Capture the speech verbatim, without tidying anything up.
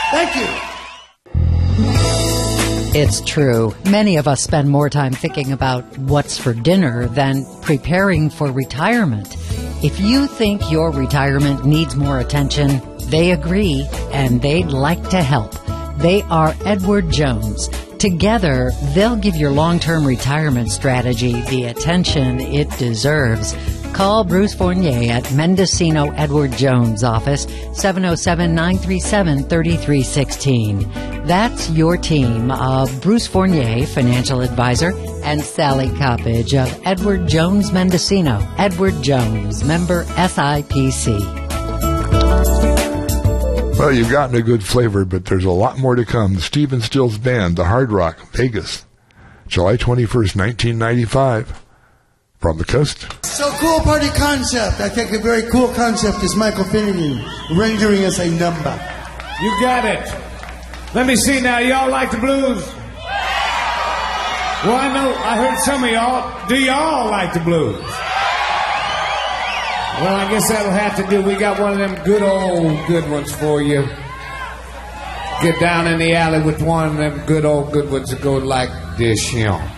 Thank you. It's true. Many of us spend more time thinking about what's for dinner than preparing for retirement. If you think your retirement needs more attention, they agree, and they'd like to help. They are Edward Jones. Together, they'll give your long-term retirement strategy the attention it deserves. Call Bruce Fournier at Mendocino Edward Jones office, seven oh seven, nine three seven, three three one six. That's your team of Bruce Fournier, financial advisor, and Sally Coppage of Edward Jones Mendocino. Edward Jones, member S I P C. Well, you've gotten a good flavor, but there's a lot more to come. The Stephen Stills Band, the Hard Rock, Vegas, July twenty-first, nineteen ninety-five. From the coast. So cool party concept. I think a very cool concept is Michael Finnegan rendering as a number. You got it. Let me see now. Y'all like the blues? Well, I know. I heard some of y'all. Do y'all like the blues? Well, I guess that'll have to do. We got one of them good old good ones for you. Get down in the alley with one of them good old good ones that go like this, you know.